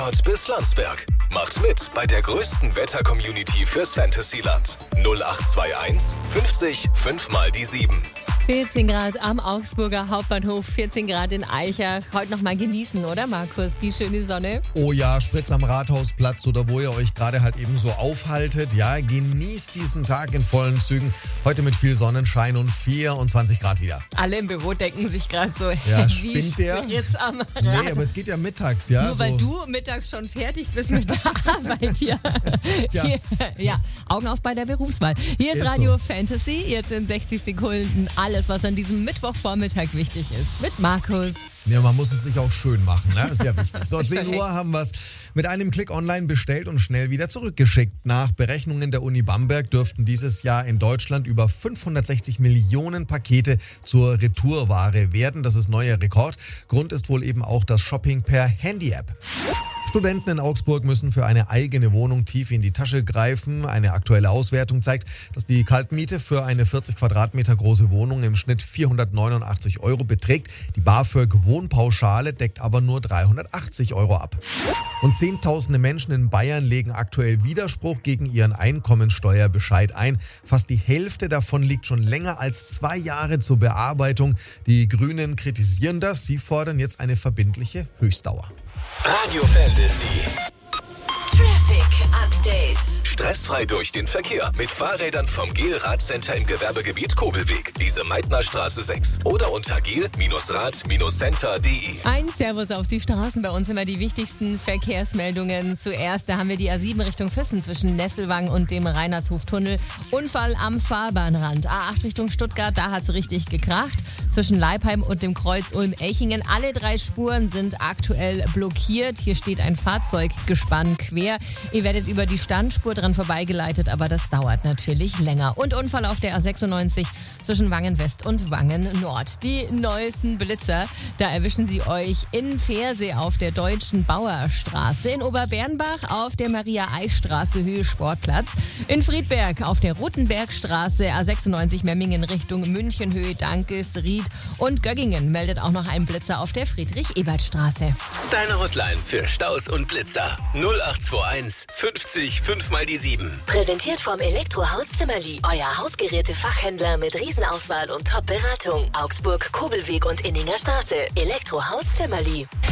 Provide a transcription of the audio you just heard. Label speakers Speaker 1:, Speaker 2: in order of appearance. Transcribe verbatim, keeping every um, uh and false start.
Speaker 1: Ort bis Landsberg. Macht mit bei der größten Wetter-Community fürs Fantasyland. null acht zwei eins fünfzig fünf mal die sieben.
Speaker 2: vierzehn Grad am Augsburger Hauptbahnhof, vierzehn Grad in Eichach. Heute noch mal genießen, oder Markus, die schöne Sonne?
Speaker 3: Oh ja, Spritz am Rathausplatz oder wo ihr euch gerade halt eben so aufhaltet. Ja, genießt diesen Tag in vollen Zügen. Heute mit viel Sonnenschein und vierundzwanzig Grad wieder.
Speaker 2: Alle im Büro denken sich gerade so,
Speaker 3: Ja,
Speaker 2: wie
Speaker 3: spinnt der?
Speaker 2: jetzt am Rad.
Speaker 3: Nee, aber es geht ja mittags, ja.
Speaker 2: Nur
Speaker 3: so.
Speaker 2: weil du mittags schon fertig bist mit der Arbeit hier.
Speaker 3: Tja.
Speaker 2: hier. Ja, Augen auf bei der Berufswahl. Hier ist,
Speaker 3: Ist
Speaker 2: Radio
Speaker 3: so.
Speaker 2: Fantasy. Jetzt in sechzig Sekunden alles, was an diesem Mittwochvormittag wichtig ist. Mit Markus.
Speaker 3: Ja, man muss es sich auch schön machen, ne? Ist ja wichtig. So,
Speaker 2: Schon
Speaker 3: zehn Uhr
Speaker 2: echt.
Speaker 3: haben wir es mit einem Klick online bestellt und schnell wieder zurückgeschickt. Nach Berechnungen der Uni Bamberg dürften dieses Jahr in Deutschland über fünfhundertsechzig Millionen Pakete zur Retourware werden. Das ist neuer Rekord. Grund ist wohl eben auch das Shopping per Handy-App. Studenten in Augsburg müssen für eine eigene Wohnung tief in die Tasche greifen. Eine aktuelle Auswertung zeigt, dass die Kaltmiete für eine vierzig Quadratmeter große Wohnung im Schnitt vierhundertneunundachtzig Euro beträgt. Die BAföG-Wohnpauschale deckt aber nur dreihundertachtzig Euro ab. Und Zehntausende Menschen in Bayern legen aktuell Widerspruch gegen ihren Einkommensteuerbescheid ein. Fast die Hälfte davon liegt schon länger als zwei Jahre zur Bearbeitung. Die Grünen kritisieren das. Sie fordern jetzt eine verbindliche Höchstdauer.
Speaker 1: Radio Fantasy.
Speaker 4: Traffic Update.
Speaker 1: Stressfrei durch den Verkehr mit Fahrrädern vom Gel Radcenter im Gewerbegebiet Kobelweg, Lise Meitner Straße sechs oder unter gel Rad Center punkt de.
Speaker 2: Ein Servus auf die Straßen. Bei uns immer die wichtigsten Verkehrsmeldungen. Zuerst, da haben wir die A sieben Richtung Füssen zwischen Nesselwang und dem Reinhardshoftunnel. Unfall am Fahrbahnrand. A acht Richtung Stuttgart, da hat es richtig gekracht. Zwischen Leipheim und dem Kreuz Ulm-Elchingen. Alle drei Spuren sind aktuell blockiert. Hier steht ein Fahrzeuggespann quer. Ihr werdet über die Standspur dran vorbeigeleitet, aber das dauert natürlich länger. Und Unfall auf der A sechsundneunzig zwischen Wangen West und Wangen Nord. Die neuesten Blitzer, da erwischen sie euch in Versee auf der Deutschen Bauerstraße, in Oberbernbach auf der Maria-Eich-Straße Höhe Sportplatz, in Friedberg auf der Rotenbergstraße, A sechsundneunzig Memmingen Richtung München Höhe Dankesried und Göggingen meldet auch noch einen Blitzer auf der Friedrich-Ebert-Straße.
Speaker 1: Deine Hotline für Staus und Blitzer. null acht zwei eins fünfzig fünf mal die sieben.
Speaker 4: Präsentiert vom Elektrohaus Zimmerli. Euer Hausgeräte-Fachhändler mit Riesenauswahl und Top-Beratung. Augsburg, Kobelweg und Inninger Straße. Elektrohaus Zimmerli.